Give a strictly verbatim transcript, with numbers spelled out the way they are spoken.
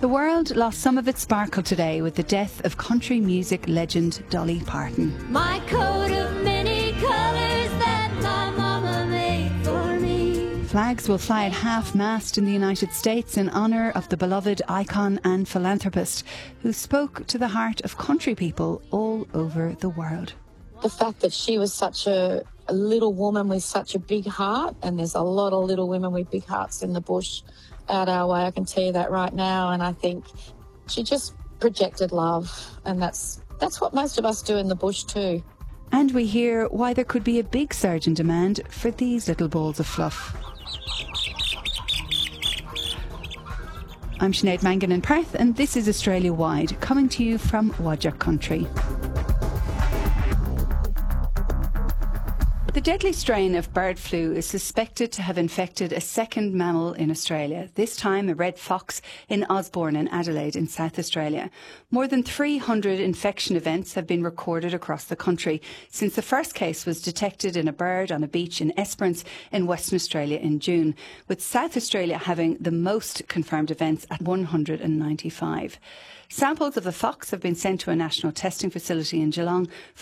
The world lost some of its sparkle today with the death of country music legend Dolly Parton. My coat of many colours that my mama made for me. Flags will fly at half-mast in the United States in honour of the beloved icon and philanthropist who spoke to the heart of country people all over the world. The fact that she was such a, a little woman with such a big heart, and there's a lot of little women with big hearts in the bush out our way, I can tell you that right now, and I think she just projected love, and that's that's what most of us do in the bush too. And we hear why there could be a big surge in demand for these little balls of fluff. I'm Sinead Mangan in Perth, and this is Australia Wide, coming to you from Whadjuk Country. The deadly strain of bird flu is suspected to have infected a second mammal in Australia, this time a red fox in Osborne in Adelaide in South Australia. More than three hundred infection events have been recorded across the country since the first case was detected in a bird on a beach in Esperance in Western Australia in June, with South Australia having the most confirmed events at one hundred ninety-five. Samples of the fox have been sent to a national testing facility in Geelong for